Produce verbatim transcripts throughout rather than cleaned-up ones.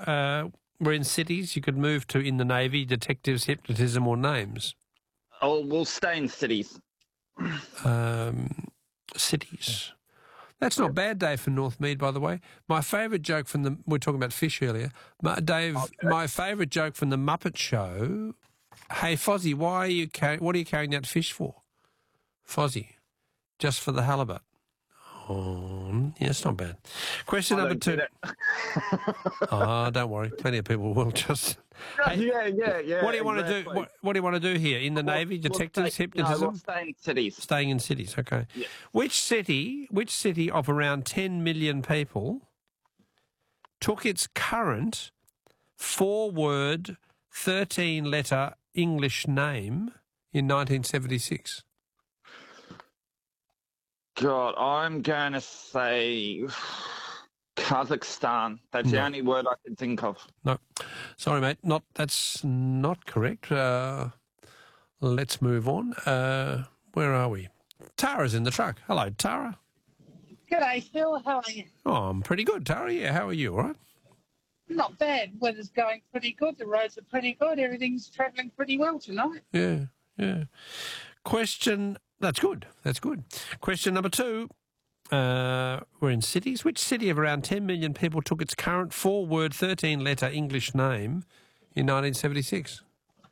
uh, were in cities. You could move to in the Navy, detectives, hypnotism, or names. Oh, we'll stay in cities. Um, cities. That's not bad, Dave, from Northmead, by the way. My favourite joke from the... We were talking about fish earlier. My, Dave, okay. my favourite joke from the Muppet Show... Hey, Fozzie, why are you car- what are you carrying that fish for? Fozzie, just for the halibut. Oh, yeah, it's not bad. Question I number two. Oh, don't worry. Plenty of people will just... Hey, yeah, yeah, yeah. What do you want exactly. to do? What, what do you want to do here? In the We'll, Navy, detectives, we'll stay, hypnotism? No, we'll stay in cities. Staying in cities, okay. Yeah. Which city, which city of around ten million people took its current four-word, thirteen-letter English name in nineteen seventy-six? God, I'm going to say Kazakhstan. That's no. the only word I can think of. No. Sorry, mate. Not That's not correct. Uh, let's move on. Uh, where are we? Tara's in the truck. Hello, Tara. G'day, Phil. How are you? Oh, I'm pretty good, Tara. Yeah, how are you? All right? Not bad. Weather's going pretty good. The roads are pretty good. Everything's travelling pretty well tonight. Yeah, yeah. Question... That's good. That's good. Question number two. Uh, we're in cities. Which city of around ten million people took its current four-word, thirteen-letter English name in nineteen seventy-six?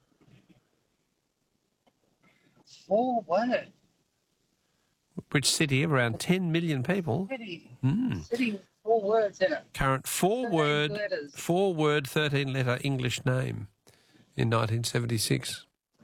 Four words. Which city of around ten million people? City. Mm. City with four words in it. Current four-word, letters. four-word, thirteen-letter English name in nineteen seventy-six.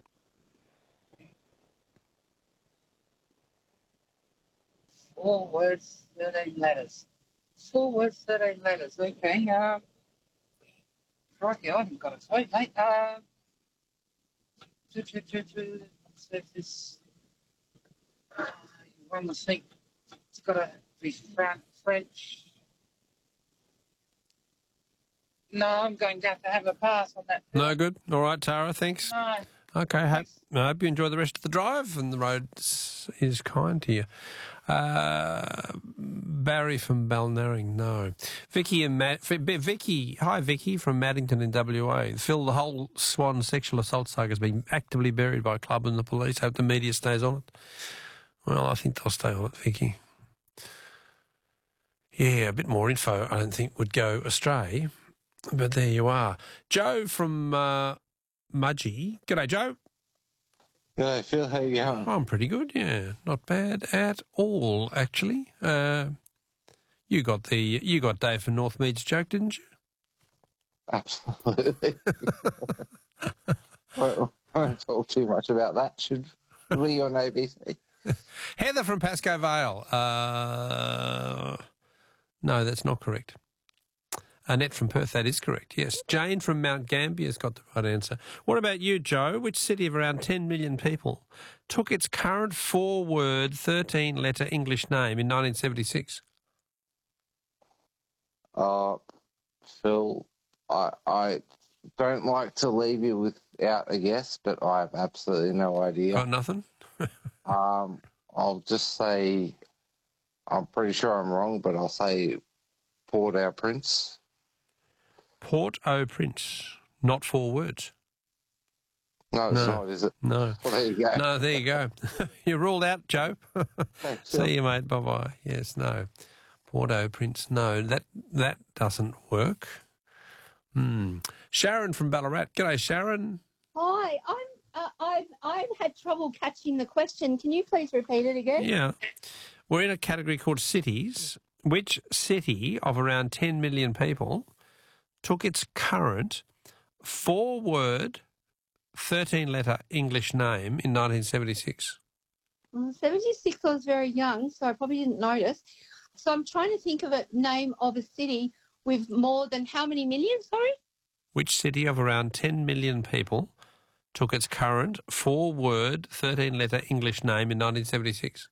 Four words, thirteen letters. Four words, thirteen letters. Okay. Um, crikey, I haven't got a tweet, mate. Uh, two, two, two, two. What's this? Uh, one must think it's got to be French. No, I'm going to have to have a pass on that. No good. All right, Tara, thanks. No. Okay, I hope, I hope you enjoy the rest of the drive and the road is kind to you. Uh, Barry from Balnarring, no. Vicky and Matt, Vicky, hi Vicky from Maddington in W A. Phil, the whole Swan sexual assault saga has been actively buried by a club and the police. Hope the media stays on it. Well, I think they'll stay on it, Vicky. Yeah, a bit more info I don't think would go astray, but there you are. Joe from uh, Mudgee. G'day, Joe. G'day, Phil. How you going? I'm pretty good, yeah. Not bad at all, actually. Uh, you got the you got Dave from Northmead's joke, didn't you? Absolutely. I won't talk too much about that. Should we on A B C? Heather from Pascoe Vale. Uh, no, that's not correct. Annette from Perth, that is correct, yes. Jane from Mount Gambier's got the right answer. What about you, Joe? Which city of around ten million people took its current four-word, thirteen-letter English name in nineteen seventy-six? Uh, Phil, I, I don't like to leave you without a guess, but I have absolutely no idea. Got nothing? um, I'll just say, I'm pretty sure I'm wrong, but I'll say Port-au-Prince. Port-au-Prince, not four words. No, it's no. not, is it? No. Well, there you go. No, there you go. You're ruled out, Joe. Thanks, See Phil. you, mate. Bye-bye. Yes, no. Port-au-Prince, no. That that doesn't work. Hmm. Sharon from Ballarat. G'day, Sharon. Hi, I'm, uh, I've, I've had trouble catching the question. Can you please repeat it again? Yeah. We're in a category called cities. Which city of around ten million people took its current four-word, thirteen-letter English name in nineteen seventy-six? Well, seventy-six, I was very young, so I probably didn't notice. So I'm trying to think of a name of a city with more than how many million, sorry? Which city of around ten million people took its current four-word, thirteen-letter English name in nineteen seventy-six?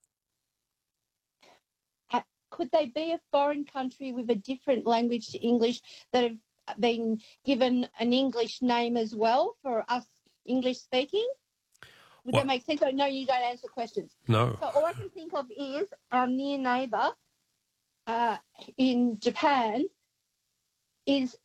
Uh, could they be a foreign country with a different language to English that have been given an English name as well for us English-speaking? Would What? that make sense? I know you don't answer questions. No. So all I can think of is our near neighbour uh, in Japan is